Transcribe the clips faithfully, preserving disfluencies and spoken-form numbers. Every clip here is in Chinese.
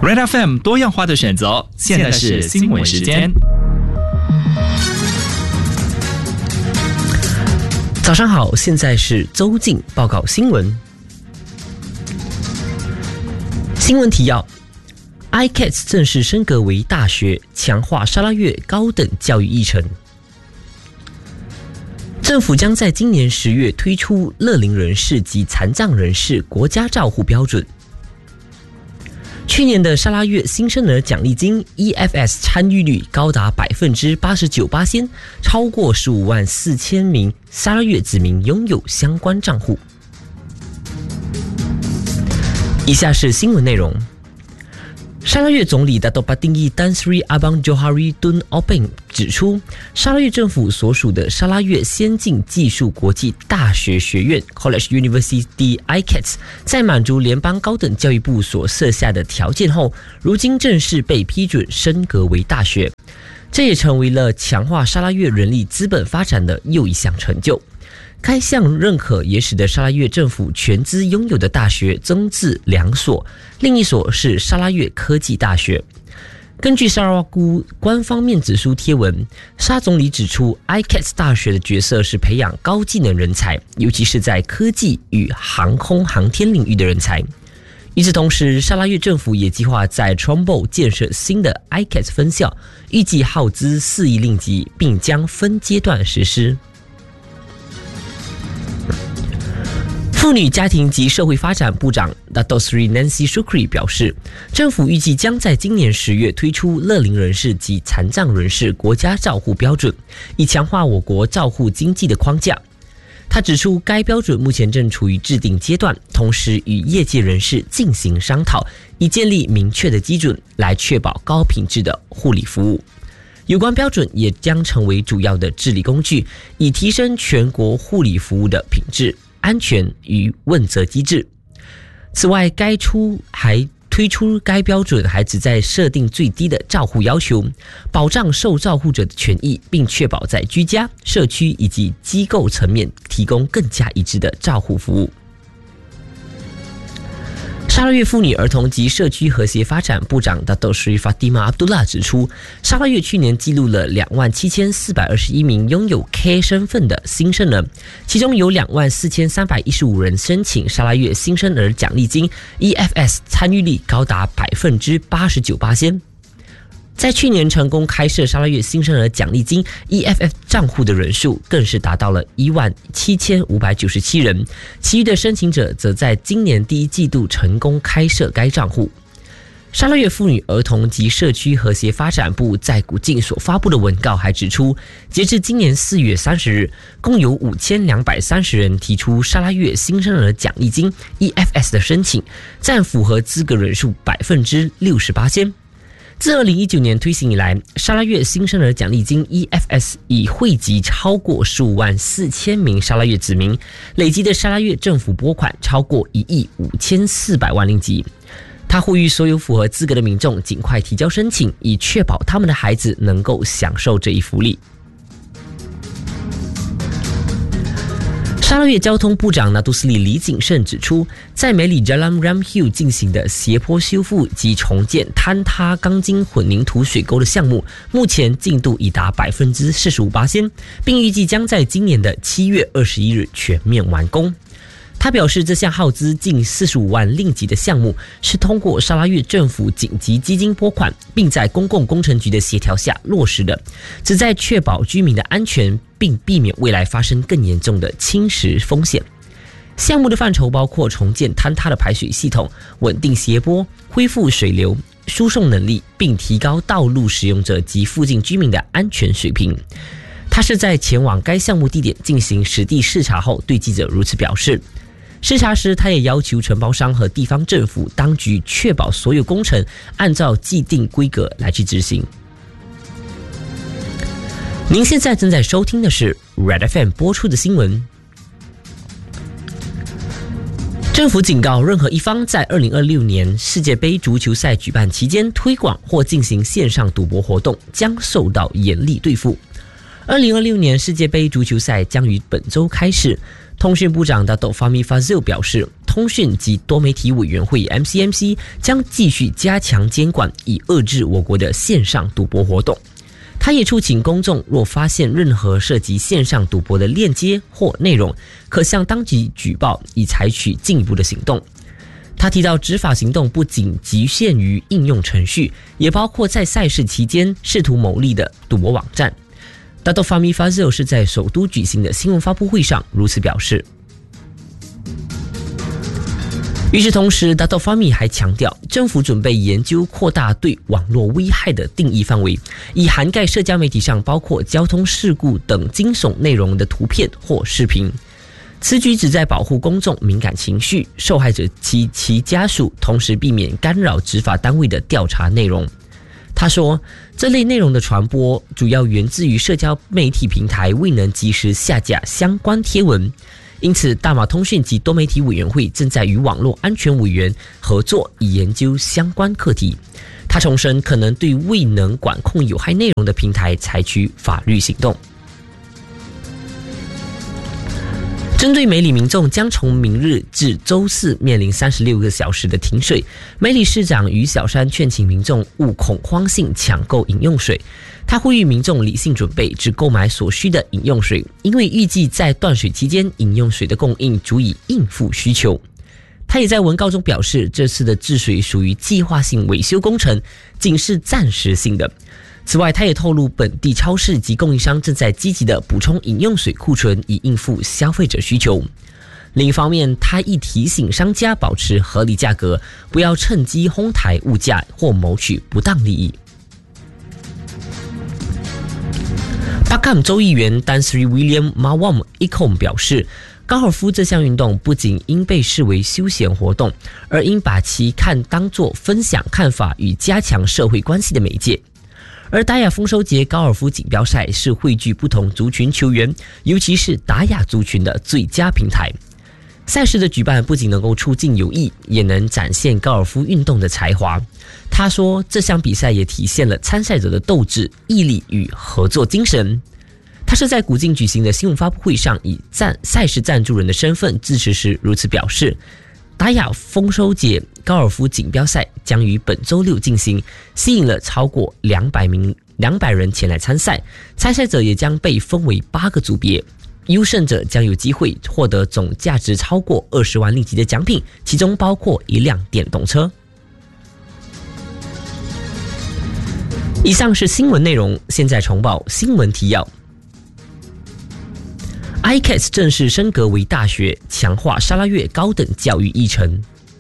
Red F M 多样化的选择，现在是新闻时间。 早上好，现在是周静报告新闻。新闻提要 ：I C A T 正式升格为大学，强化沙拉越高等教育议程。政府将在今年十月推出乐龄人士及残障人士国家照护标准。去年的沙拉越新生儿奖励金 E F S 参与率高达百分之八十九，超过十五万四千名沙拉越子民拥有相关账户。以下是新闻内容。沙拉越总理 Dato' Patinggi Tan Sri Abang Johari Tun Openg 指出，沙拉越政府所属的沙拉越先进技术国际大学学院 College University I C A T 在满足联邦高等教育部所设下的条件后，如今正式被批准升格为大学，这也成为了强化沙拉越人力资本发展的又一项成就。该项认可也使得沙拉越政府全资拥有的大学增至两所，另一所是沙拉越科技大学。根据沙拉越官方面子书贴文，沙总理指出 I C A T 大学的角色是培养高技能人才，尤其是在科技与航空航天领域的人才。与此同时，沙拉越政府也计划在 Trombo 建设新的 I C A T 分校，预计耗资四亿令吉，并将分阶段实施。妇女家庭及社会发展部长 Dato' Sri Nancy Shukri 表示，政府预计将在今年十月推出乐龄人士及残障人士国家照护标准，以强化我国照护经济的框架。他指出，该标准目前正处于制定阶段，同时与业界人士进行商讨，以建立明确的基准，来确保高品质的护理服务。有关标准也将成为主要的治理工具，以提升全国护理服务的品质、安全与问责机制。此外，该出还推出该标准还旨在设定最低的照护要求，保障受照护者的权益，并确保在居家、社区以及机构层面提供更加一致的照护服务。沙拉越妇女儿童及社区和谐发展部长 Dato' Sri Fatimah Abdullah 指出，沙拉越去年记录了两万七千四百二十一名拥有 K 身份的新生儿，其中有两万四千三百一十五人申请沙拉越新生儿奖励金 E F S 参与率高达百分之八十九。在去年成功开设沙拉越新生儿奖励金 E F S 账户的人数更是达到了一万七千五百九十七人，其余的申请者则在今年第一季度成功开设该账户。沙拉越妇女儿童及社区和谐发展部在古晋所发布的文告还指出，截至今年四月三十日，共有五千两百三十人提出沙拉越新生儿奖励金 E F S 的申请，占符合资格人数百分之六十八。自二零一九年推行以来，沙拉越新生儿奖励金 E F S 已汇集超过十五万四千名沙拉越子民，累积的沙拉越政府拨款超过一亿五千四百万令吉。他呼吁所有符合资格的民众尽快提交申请，以确保他们的孩子能够享受这一福利。沙拉越交通部长纳杜斯里李景胜指出，在梅里 Jalan Ram Hill 进行的斜坡修复及重建坍塌钢筋混凝土水沟的项目，目前进度已达百分之四十五，并预计将在今年的七月二十一日全面完工。他表示，这项耗资近四十五万令吉的项目是通过沙拉越政府紧急基金拨款，并在公共工程局的协调下落实的，旨在确保居民的安全，并避免未来发生更严重的侵蚀风险。项目的范畴包括重建坍塌的排水系统，稳定斜坡，恢复水流输送能力，并提高道路使用者及附近居民的安全水平。他是在前往该项目地点进行实地视察后，对记者如此表示。视察时，他也要求承包商和地方政府当局确保所有工程按照既定规格来去执行。您现在正在收听的是 Red F M 播出的新闻。政府警告，任何一方在二零二六年世界杯足球赛举办期间推广或进行线上赌博活动，将受到严厉对付。二零二六年世界杯足球赛将于本周开始， 通讯部长 Dato' Fahmi Fadzil 表示，通讯及多媒体委员会 M C M C 将继续加强监管，以遏制我国的线上赌博活动。他也促请公众若发现任何涉及线上赌博的链接或内容，可向当局举报，以采取进一步的行动。他提到，执法行动不仅局限于应用程序，也包括在赛事期间试图牟利的赌博网站。Dato' Fahmi Fadzil 是在首都举行的新闻发布会上如此表示。与此同时 Dato' Fahmi 还强调，政府准备研究扩大对网络危害的定义范围，以涵盖社交媒体上包括交通事故等惊悚内容的图片或视频。此举旨在保护公众敏感情绪、受害者及其家属，同时避免干扰执法单位的调查内容。他说，这类内容的传播主要源自于社交媒体平台未能及时下架相关贴文，因此大马通讯及多媒体委员会正在与网络安全委员合作，以研究相关课题。他重申，可能对未能管控有害内容的平台采取法律行动。针对梅里民众将从明日至周四面临三十六个小时的停水，梅里市长于小山劝请民众勿恐慌性抢购饮用水。他呼吁民众理性准备，只购买所需的饮用水，因为预计在断水期间，饮用水的供应足以应付需求。他也在文告中表示，这次的治水属于计划性维修工程，仅是暂时性的。此外，他也透露，本地超市及供应商正在积极地补充饮用水库存，以应付消费者需求。另一方面，他亦提醒商家保持合理价格，不要趁机哄抬物价或谋取不当利益。巴坎州议员 Tan Sri William Mawam Ikom 表示，高尔夫这项运动不仅应被视为休闲活动，而应把其看当作分享看法与加强社会关系的媒介。而达雅丰收节高尔夫锦标赛是汇聚不同族群球员，尤其是达雅族群的最佳平台。赛事的举办不仅能够促进友谊，也能展现高尔夫运动的才华。他说，这项比赛也体现了参赛者的斗志、毅力与合作精神。他是在古晋举行的新闻发布会上，以赞赛事赞助人的身份致辞时如此表示。达雅丰收节高尔夫锦标赛将于本周六进行，吸引了超过两百名两百人前来参赛。参赛者也将被分为八个组别，优胜者将有机会获得总价值超过二十万令吉的奖品，其中包括一辆电动车。以上是新闻内容，现在重报新闻提要。I C A S 正式升格为大学，强化沙拉越高等教育议程。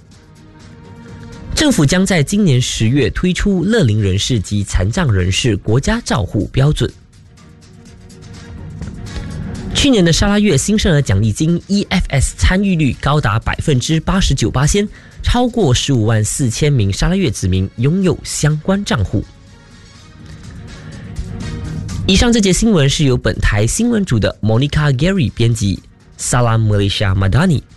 政府将在今年十月推出乐龄人士及残障人士国家照护标准。去年的沙拉越新生儿奖励金 E F S 参与率高达 百分之八十九， 超过十五万四千名沙拉越子民拥有相关账户。以上这节新闻是由本台新闻组的 Monica Gary 编辑， Salam Malaysia Madani